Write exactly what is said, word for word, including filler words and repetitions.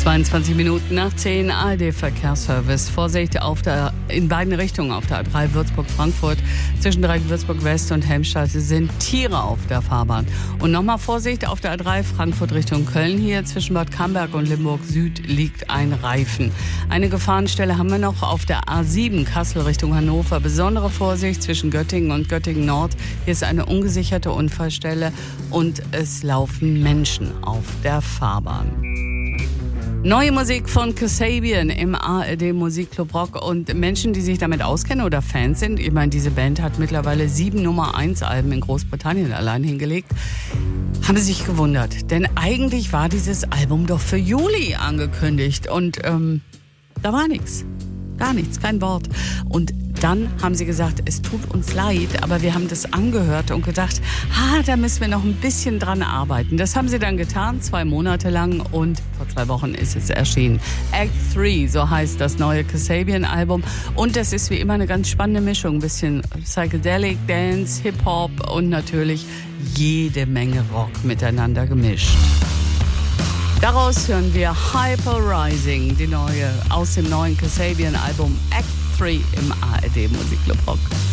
zweiundzwanzig Minuten nach zehn, A R D-Verkehrsservice. Vorsicht auf der, in beiden Richtungen auf der A drei Würzburg-Frankfurt. Zwischen direkt Würzburg-West und Helmstedt sind Tiere auf der Fahrbahn. Und nochmal Vorsicht auf der A drei Frankfurt Richtung Köln. Hier zwischen Bad Camberg und Limburg Süd liegt ein Reifen. Eine Gefahrenstelle haben wir noch auf der A sieben Kassel Richtung Hannover. Besondere Vorsicht zwischen Göttingen und Göttingen Nord. Hier ist eine ungesicherte Unfallstelle und es laufen Menschen auf der Fahrbahn. Neue Musik von Kasabian im A R D Musikclub Rock und Menschen, die sich damit auskennen oder Fans sind. Ich meine, diese Band hat mittlerweile sieben Nummer eins Alben in Großbritannien allein hingelegt. Haben sich gewundert, denn eigentlich war dieses Album doch für Juli angekündigt und ähm, da war nichts. Gar nichts, kein Wort. Und dann haben sie gesagt, es tut uns leid, aber wir haben das angehört und gedacht, ah, da müssen wir noch ein bisschen dran arbeiten. Das haben sie dann getan, zwei Monate lang und vor zwei Wochen ist es erschienen. Act drei, so heißt das neue Kasabian-Album. Und das ist wie immer eine ganz spannende Mischung. Ein bisschen Psychedelic, Dance, Hip-Hop und natürlich jede Menge Rock miteinander gemischt. Daraus hören wir Hyper Rising, die neue, aus dem neuen Kasabian-Album Act drei im A R D Musikclub Rock.